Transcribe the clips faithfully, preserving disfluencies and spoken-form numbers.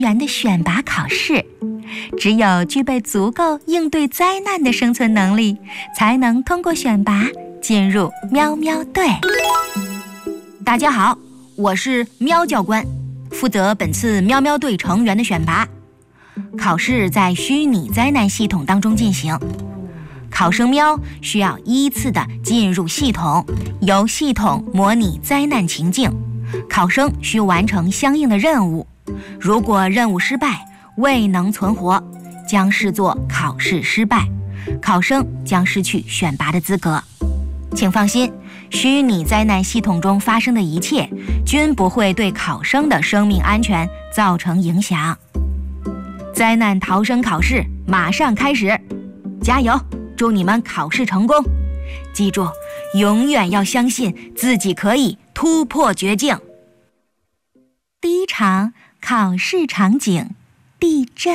员的选拔考试。只有具备足够应对灾难的生存能力，才能通过选拔进入喵喵队。 大家好，我是喵教官，负责本次喵喵队成员的选拔。考试在虚拟灾难系统当中进行，考生喵需要依次的进入系统，由系统模拟灾难情境，考生需完成相应的任务。如果任务失败，未能存活，将视作考试失败，考生将失去选拔的资格。请放心，虚拟灾难系统中发生的一切均不会对考生的生命安全造成影响。灾难逃生考试马上开始，加油，祝你们考试成功！记住，永远要相信自己可以突破绝境。 第一场考试场景：地震。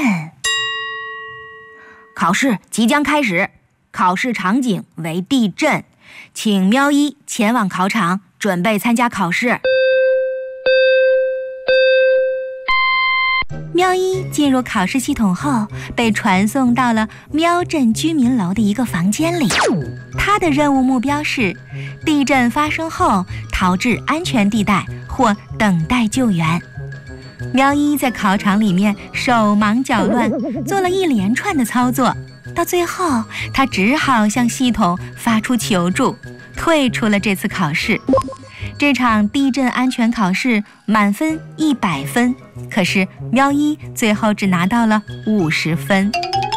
考试即将开始，考试场景为地震，请喵一前往考场，准备参加考试。 喵一进入考试系统后，被传送到了喵镇居民楼的一个房间里。他的任务目标是地震发生后逃至安全地带或等待救援。喵一在考场里面手忙脚乱，做了一连串的操作，到最后他只好向系统发出求助，退出了这次考试。这场地震安全考试满分一百分，可是喵一最后只拿到了五十分。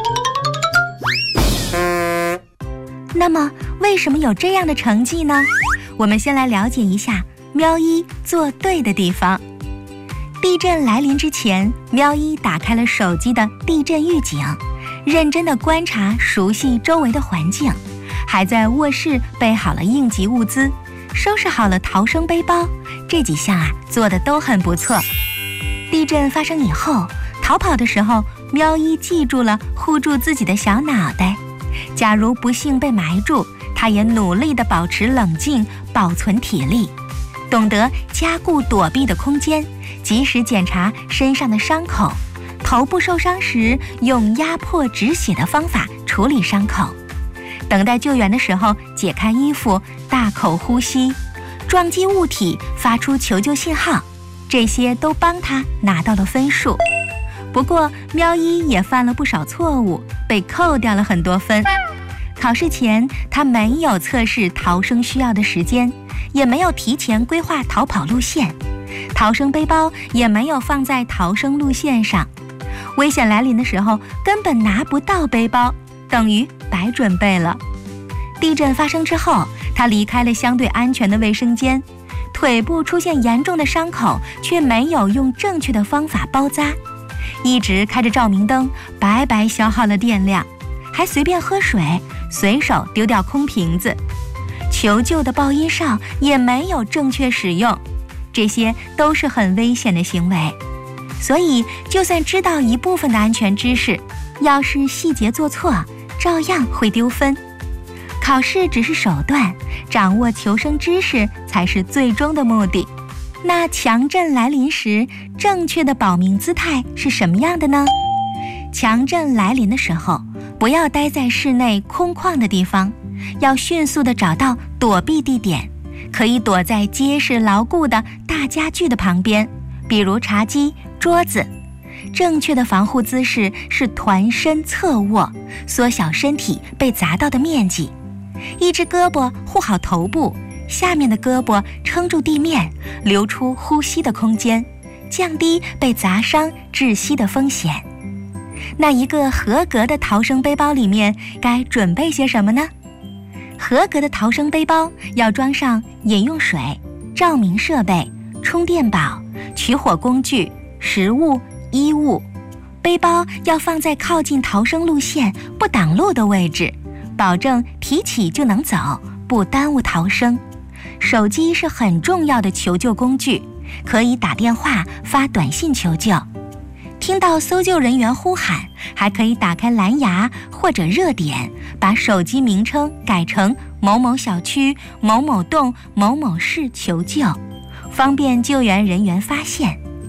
那么为什么有这样的成绩呢？我们先来了解一下喵一做对的地方。地震来临之前，喵一打开了手机的地震预警，认真地观察熟悉周围的环境，还在卧室备好了应急物资，收拾好了逃生背包，这几项啊做得都很不错。地震发生以后，逃跑的时候，喵一记住了护住自己的小脑袋，假如不幸被埋住，他也努力地保持冷静，保存体力，懂得加固躲避的空间，及时检查身上的伤口，头部受伤时用压迫止血的方法处理伤口，等待救援的时候解开衣服，大口呼吸，撞击物体发出求救信号，这些都帮他拿到了分数。不过喵一也犯了不少错误，被扣掉了很多分。考试前他没有测试逃生需要的时间，也没有提前规划逃跑路线，逃生背包也没有放在逃生路线上，危险来临的时候根本拿不到背包，等于白准备了。地震发生之后，他离开了相对安全的卫生间，腿部出现严重的伤口，却没有用正确的方法包扎，一直开着照明灯，白白消耗了电量，还随便喝水，随手丢掉空瓶子，求救的报音哨也没有正确使用，这些都是很危险的行为。所以就算知道一部分的安全知识，要是细节做错，照样会丢分。考试只是手段，掌握求生知识才是最终的目的。那强震来临时，正确的保命姿态是什么样的呢？强震来临的时候，不要待在室内空旷的地方，要迅速地找到躲避地点，可以躲在结实牢固的大家具的旁边，比如茶几、桌子。正确的防护姿势是团身侧卧，缩小身体被砸到的面积。一只胳膊护好头部，下面的胳膊撑住地面，留出呼吸的空间，降低被砸伤窒息的风险。那一个合格的逃生背包里面该准备些什么呢？合格的逃生背包要装上饮用水、照明设备、充电宝、取火工具、食物、衣物。背包要放在靠近逃生路线不挡路的位置，保证提起就能走，不耽误逃生。手机是很重要的求救工具，可以打电话、发短信求救。听到搜救人员呼喊，还可以打开蓝牙或者热点，把手机名称改成某某小区、某某栋、某某市求救，方便救援人员发现。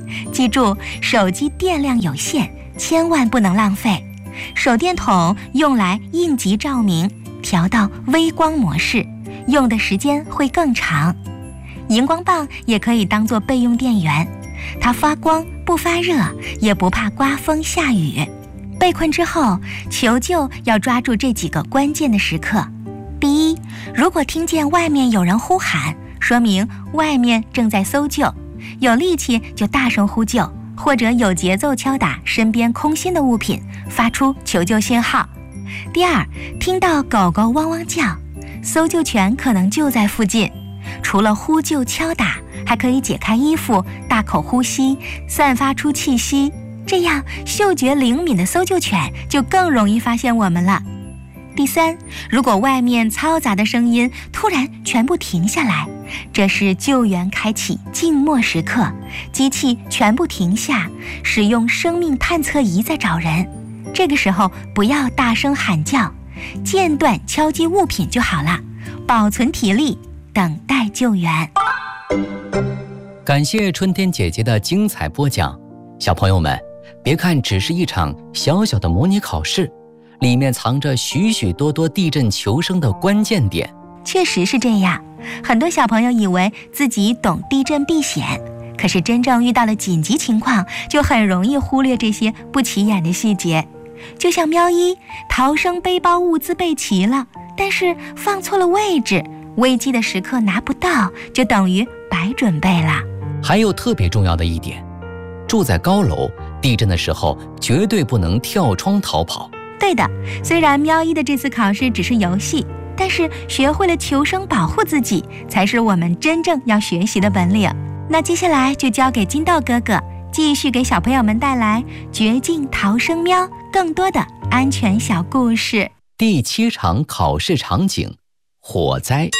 记住，手机电量有限，千万不能浪费。手电筒用来应急照明，调到微光模式，用的时间会更长。荧光棒也可以当作备用电源，它发光不发热，也不怕刮风下雨。被困之后，求救要抓住这几个关键的时刻。第一，如果听见外面有人呼喊，说明外面正在搜救，有力气就大声呼救，或者有节奏敲打身边空心的物品，发出求救信号。第二，听到狗狗汪汪叫，搜救犬可能就在附近。除了呼救敲打，还可以解开衣服，大口呼吸，散发出气息，这样嗅觉灵敏的搜救犬就更容易发现我们了。第三，如果外面嘈杂的声音突然全部停下来，这是救援开启静默时刻，机器全部停下，使用生命探测仪在找人。这个时候不要大声喊叫，间断敲击物品就好了，保存体力，等待救援。 感谢春天姐姐的精彩播讲。小朋友们，别看只是一场小小的模拟考试，里面藏着许许多多地震求生的关键点。 确实是这样，很多小朋友以为自己懂地震避险，可是真正遇到了紧急情况，就很容易忽略这些不起眼的细节。就像喵一，逃生背包物资备齐了，但是放错了位置，危机的时刻拿不到，就等于白准备了。 还有特别重要的一点，住在高楼，地震的时候绝对不能跳窗逃跑。 对的，虽然喵一的这次考试只是游戏，但是学会了求生保护自己，才是我们真正要学习的本领。那接下来就交给金豆哥哥，继续给小朋友们带来绝境逃生喵更多的安全小故事。 第七场考试场景：火灾。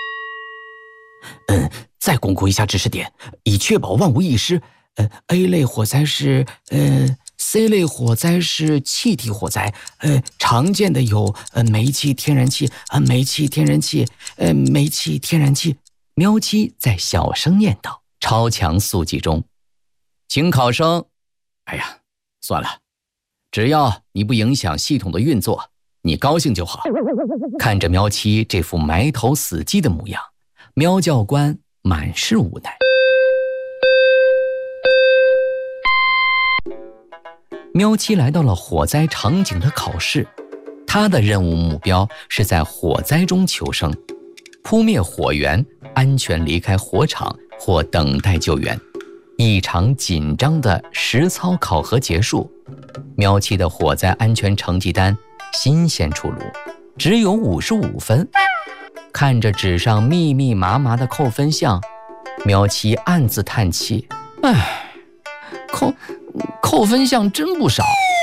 嗯，再巩固一下知识点，以确保万无一失。呃 ，A 类火灾是呃 ，C 类火灾是气体火灾。呃，常见的有呃煤气、天然气、呃煤气、天然气、呃煤气、天然气。 喵七在小声念叨。超强速记中，请考生， 哎呀，算了，只要你不影响系统的运作，你高兴就好。 看着喵七这副埋头死机的模样，喵教官满是无奈。喵七来到了火灾场景的考试，他的任务目标是在火灾中求生，扑灭火源，安全离开火场或等待救援。一场紧张的实操考核结束，喵七的火灾安全成绩单新鲜出炉，只有五十五分。看着纸上密密麻麻的扣分项，喵七暗自叹气： 唉，扣扣分项真不少。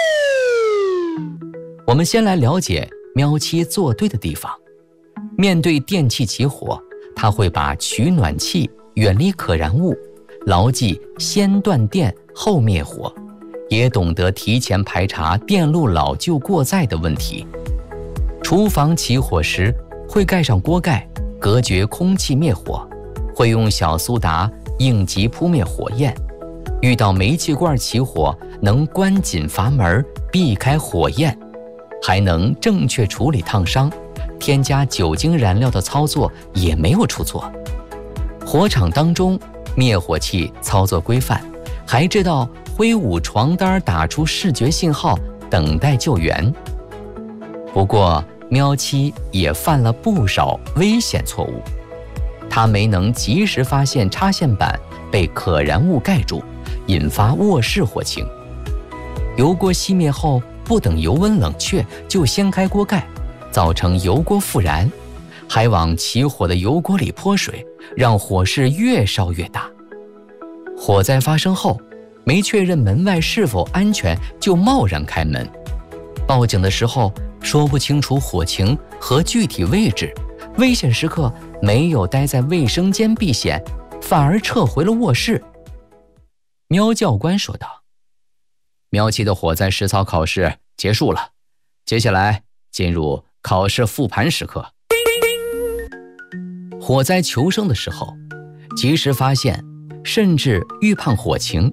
我们先来了解喵七做对的地方。面对电器起火，他会把取暖器远离可燃物，牢记先断电后灭火，也懂得提前排查电路老旧过载的问题。厨房起火时会盖上锅盖，隔绝空气灭火，会用小苏打应急扑灭火焰。遇到煤气罐起火，能关紧阀门，避开火焰，还能正确处理烫伤，添加酒精燃料的操作也没有出错。火场当中，灭火器操作规范，还知道挥舞床单打出视觉信号，等待救援。不过，喵七也犯了不少危险错误。他没能及时发现插线板被可燃物盖住，引发卧室火情。油锅熄灭后，不等油温冷却就掀开锅盖，造成油锅复燃，还往起火的油锅里泼水，让火势越烧越大。火灾发生后，没确认门外是否安全就贸然开门，报警的时候说不清楚火情和具体位置，危险时刻没有待在卫生间避险，反而撤回了卧室。喵教官说道： 喵七的火灾实操考试结束了，接下来进入考试复盘时刻。 火灾求生的时候，及时发现甚至预判火情，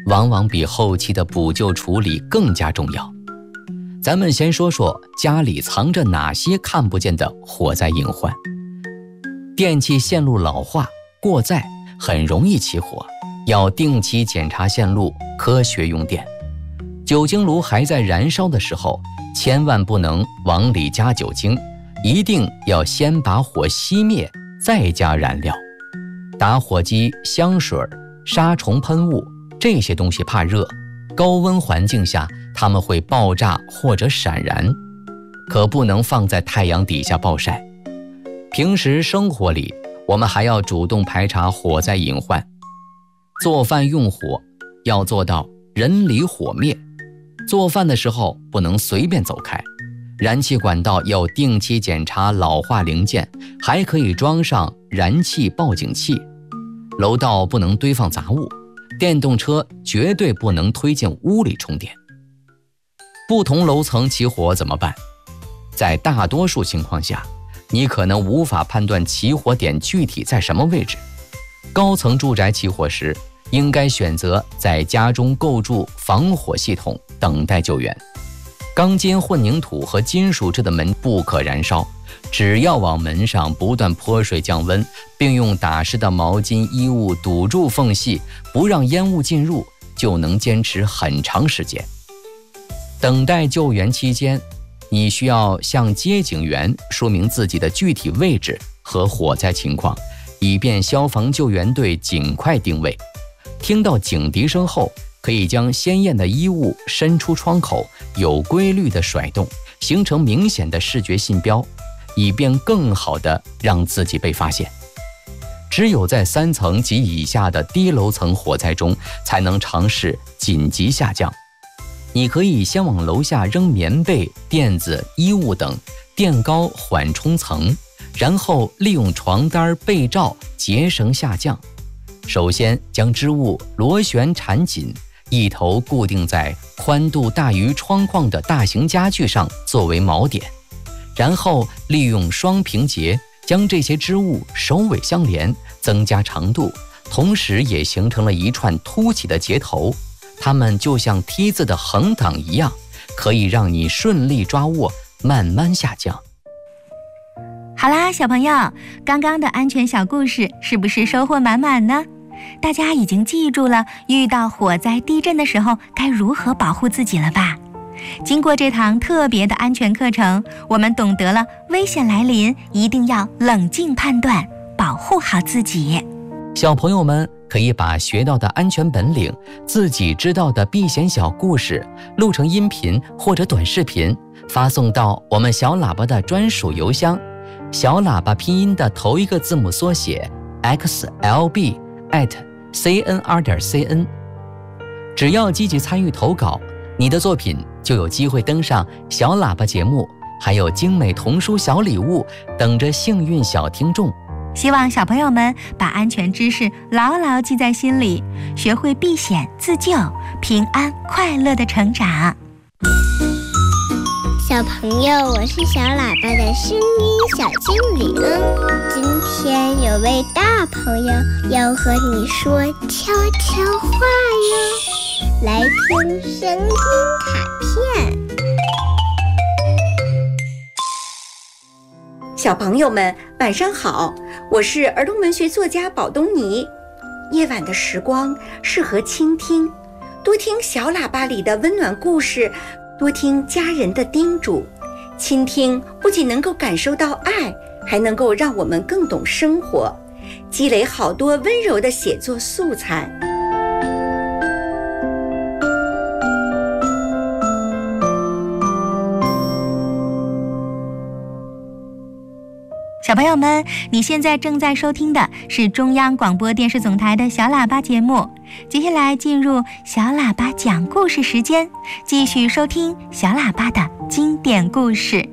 往往比后期的补救处理更加重要。咱们先说说家里藏着哪些看不见的火灾隐患。电器线路老化、过载很容易起火，要定期检查线路，科学用电。酒精炉还在燃烧的时候，千万不能往里加酒精，一定要先把火熄灭，再加燃料。打火机、香水、杀虫喷雾这些东西怕热，高温环境下它们会爆炸或者闪燃，可不能放在太阳底下暴晒。平时生活里，我们还要主动排查火灾隐患。做饭用火要做到人离火灭，做饭的时候不能随便走开，燃气管道要定期检查老化零件，还可以装上燃气报警器。楼道不能堆放杂物，电动车绝对不能推进屋里充电。不同楼层起火怎么办？在大多数情况下，你可能无法判断起火点具体在什么位置。高层住宅起火时，应该选择在家中构筑防火系统，等待救援。钢筋混凝土和金属制的门不可燃烧，只要往门上不断泼水降温，并用打湿的毛巾、衣物堵住缝隙，不让烟雾进入，就能坚持很长时间。等待救援期间，你需要向接警员说明自己的具体位置和火灾情况，以便消防救援队尽快定位。听到警笛声后，可以将鲜艳的衣物伸出窗口，有规律地甩动，形成明显的视觉信标，以便更好地让自己被发现。只有在三层及以下的低楼层火灾中，才能尝试紧急下降。你可以先往楼下扔棉被、垫子、衣物等，垫高缓冲层，然后利用床单、被罩结绳下降。首先将织物螺旋缠紧，一头固定在宽度大于窗框的大型家具上作为锚点，然后利用双平结将这些织物首尾相连，增加长度，同时也形成了一串凸起的结头，它们就像梯子的横档一样，可以让你顺利抓握，慢慢下降。 好啦，小朋友，刚刚的安全小故事是不是收获满满呢？大家已经记住了遇到火灾、地震的时候该如何保护自己了吧？经过这堂特别的安全课程，我们懂得了危险来临一定要冷静判断，保护好自己。 小朋友们可以把学到的安全本领、自己知道的避险小故事录成音频或者短视频，发送到我们小喇叭的专属邮箱，小喇叭拼音的头一个字母缩写 X L B at C N R 点 C N。 只要积极参与投稿，你的作品就有机会登上小喇叭节目，还有精美童书小礼物等着幸运小听众。 希望小朋友们把安全知识牢牢记在心里，学会避险自救，平安快乐的成长。 小朋友，我是小喇叭的声音小精灵。今天有位大朋友要和你说悄悄话哟，来听声音卡片。 小朋友们晚上好，我是儿童文学作家宝东尼。夜晚的时光适合倾听，多听小喇叭里的温暖故事，多听家人的叮嘱。倾听不仅能够感受到爱，还能够让我们更懂生活，积累好多温柔的写作素材。 小朋友们，你现在正在收听的是中央广播电视总台的小喇叭节目。接下来进入小喇叭讲故事时间，继续收听小喇叭的经典故事。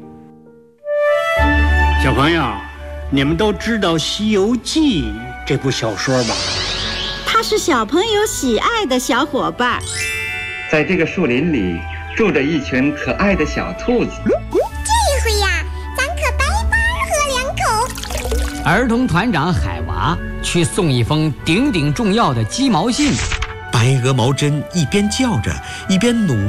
小朋友，你们都知道《西游记》这部小说吧？ 它是小朋友喜爱的小伙伴。 在这个树林里住着一群可爱的小兔子。 这回呀，咱可白白喝两口。 儿童团长海娃去送一封顶顶重要的鸡毛信， 白鹅毛针一边叫着，一边努